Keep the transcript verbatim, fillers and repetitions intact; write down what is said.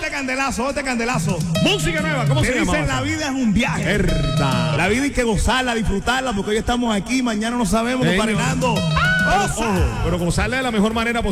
Este candelazo, este candelazo. Música nueva, ¿cómo Me se llama? dicen la vida es un viaje. Verdad. La vida hay que gozarla, disfrutarla, porque hoy estamos aquí, mañana no sabemos, Señor. compadre Nando. Pero, ¡Osa! ojo, pero gozarle de la mejor manera posible.